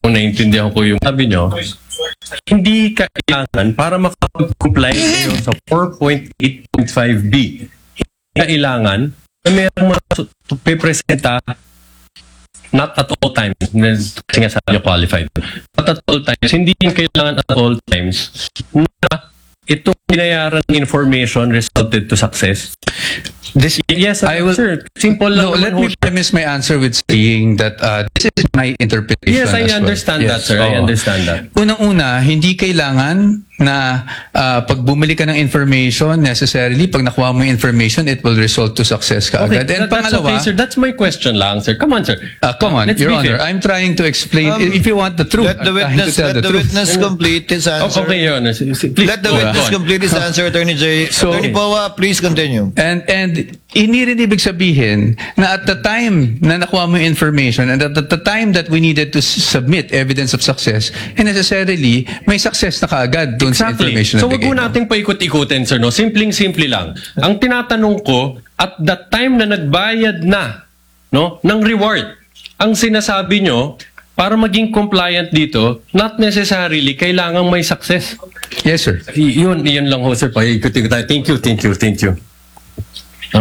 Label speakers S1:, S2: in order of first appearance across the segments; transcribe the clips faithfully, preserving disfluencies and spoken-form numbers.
S1: kung naiintindihan ko yung sabi nyo, hindi kailangan para makapag-comply kayo sa four point eight point five B. Hindi kailangan na mayroong mga pipresenta not at all times. Kasi nga sabi nyo qualified. Not at all times. Hindi yung kailangan at all times na itong binayaran information resulted to success.
S2: This,
S1: yes,
S2: I will,
S1: sir. Simple lang.
S2: no, let me premise my answer with saying that uh, this is my interpretation.
S1: Yes, I
S2: as
S1: understand
S2: well.
S1: that,
S2: Yes.
S1: sir. I
S2: Oo.
S1: understand that.
S2: Unang-una, hindi kailangan na uh, pag bumili ka ng information, necessarily, pag nakuha mo yung information, it will result to success ka
S1: Okay,
S2: agad. And
S1: that- that's
S2: pangalawa,
S1: okay, sir. That's my question lang, sir. Come on, sir.
S2: uh, come on,
S1: Let's
S2: Your
S1: be
S2: Honor,
S1: fair.
S2: I'm trying to explain.
S3: Um,
S2: if you want the truth,
S3: Let the
S2: I'm trying to
S3: witness,
S2: tell
S3: let
S2: the
S3: the
S2: truth.
S3: witness complete his
S1: Oh,
S3: answer.
S1: okay, Your Honor. Please,
S3: Let the
S1: go
S3: witness
S1: on.
S3: complete his answer, Attorney J.
S2: So-
S3: Attorney Powa, please continue.
S2: And and hindi rin ibig sabihin na at the time na nakuha mo yung information and at the time that we needed to s- submit evidence of success, and necessarily may success na kaagad doon sa
S1: Exactly.
S2: information
S1: So
S2: na
S1: wag mo
S2: bigay mo.
S1: nating paikot-ikutin, sir. No? Simpleng-simple lang. Ang tinatanong ko, at that time na nagbayad na no, ng reward, ang sinasabi nyo, para maging compliant dito, not necessarily kailangang may success.
S2: Yes, sir.
S1: Y- yun, yun lang ho, sir. Paikot-ikot tayo. Thank you, thank you, thank you. Huh?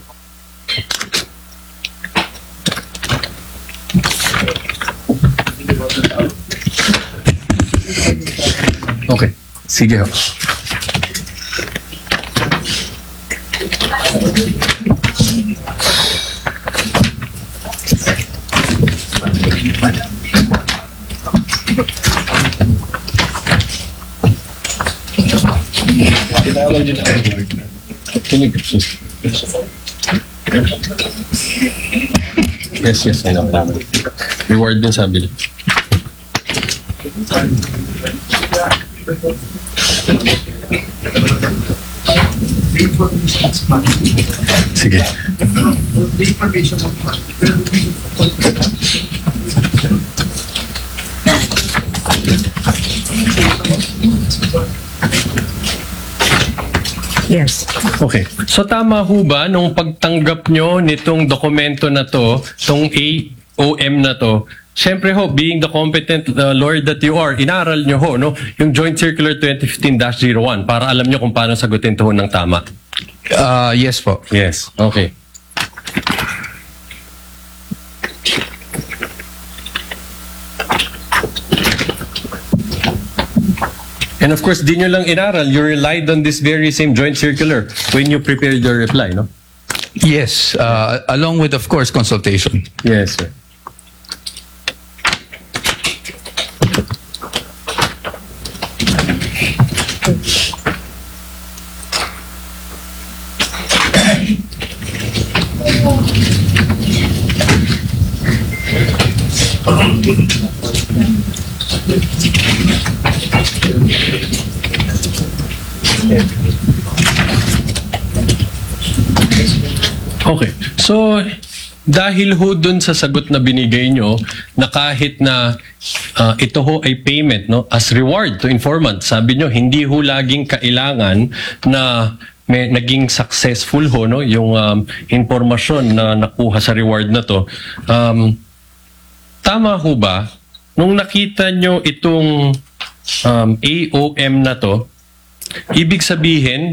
S1: Okay. Sige ho. Yes, yes, I know. Reward din sabi niya. Sige.
S4: Yes.
S1: Okay. So tama ho ba nung pagtanggap nyo nitong dokumento na to, tong A O M na to, syempre ho, being the competent uh, lawyer that you are, inaral nyo ho, no? Yung Joint Circular twenty fifteen dash zero one para alam nyo kung paano sagutin to ho ng tama.
S2: Uh, yes po.
S1: Yes. Okay. And of course, di nyo lang inaral, you relied on this very same joint circular when you prepared your reply, no?
S2: Yes, uh, along with, of course, consultation.
S1: Yes, sir. Okay. So, dahil ho dun sa sagot na binigay nyo, na kahit na uh, ito ho ay payment, no, as reward to informant, sabi nyo, hindi ho laging kailangan na may naging successful ho, no, yung um, impormasyon na nakuha sa reward na to. Um, tama ho ba, nung nakita nyo itong um, A O M na to, ibig sabihin,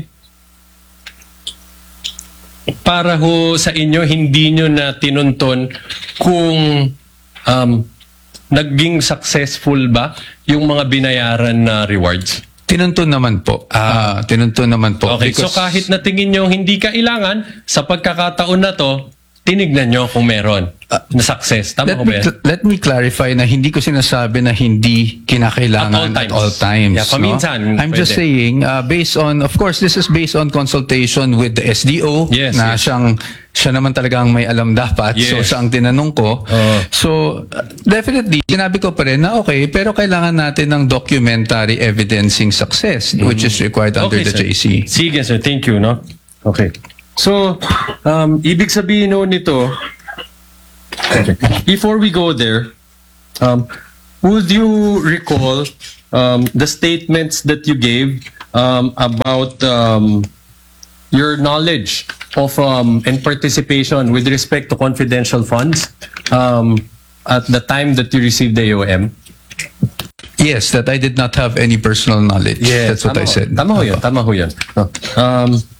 S1: para ho sa inyo, hindi nyo na tinunton kung um, naging successful ba yung mga binayaran na rewards?
S2: Tinuntun naman po. Ah, tinuntun naman po.
S1: Okay, so
S2: Because-
S1: kahit na tingin nyo hindi kailangan, sa pagkakataon na to, tinignan nyo kung meron na success. Tama
S2: Let
S1: ko
S2: me,
S1: ba yan?
S2: cl- let me clarify na hindi ko sinasabi na hindi kinakailangan
S1: At all times.
S2: at all times.
S1: Yeah, paminsan,
S2: no? I'm just
S1: pwede.
S2: saying, uh, based on, of course, this is based on consultation with the S D O,
S1: Yes,
S2: na
S1: yes.
S2: siyang, siya naman talagang may alam dapat. So,
S1: Yes.
S2: sa ang tinanong ko.
S1: Oo.
S2: So, uh, definitely, sinabi ko pa rin na okay, pero kailangan natin ng documentary evidencing success, which is required under the
S1: sir.
S2: J C.
S1: Sige, sir. Thank you, no? Okay. So, um, ibig sabihin no nito, okay. Before we go there, um, would you recall um, the statements that you gave um, about um, your knowledge of um, and participation with respect to confidential funds um, at the time that you received the A O M?
S2: Yes, that I did not have any personal knowledge. That's what
S1: tama
S2: I
S1: ho.
S2: said.
S1: Tama ho yun. Tama ho yun. No. Um,